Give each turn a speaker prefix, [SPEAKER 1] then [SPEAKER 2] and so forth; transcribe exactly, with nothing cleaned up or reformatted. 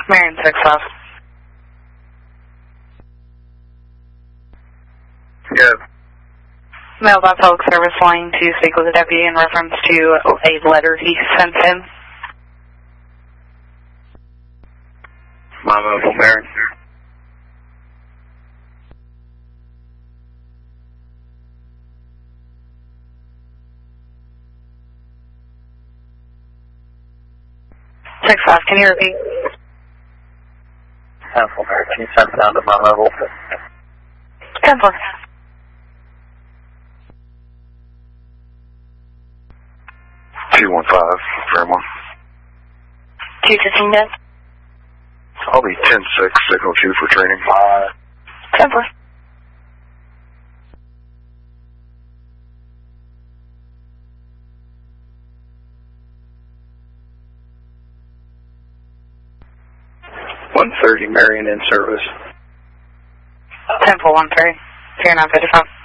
[SPEAKER 1] Marion six five.
[SPEAKER 2] Good.
[SPEAKER 1] Mailbox Public Service line to speak with the deputy in reference to a letter he sent in.
[SPEAKER 2] My mobile, Marion.
[SPEAKER 1] six five, can you repeat?
[SPEAKER 2] ten four, Marion. Can you send it down to my mobile?
[SPEAKER 1] ten four.
[SPEAKER 2] two one five, Fairmont.
[SPEAKER 1] two fifteen dead.
[SPEAKER 2] I'll be ten six, signal two for training.
[SPEAKER 1] ten four.
[SPEAKER 2] one thirty, Marion in service.
[SPEAKER 1] ten four one three. zero nine fifty five.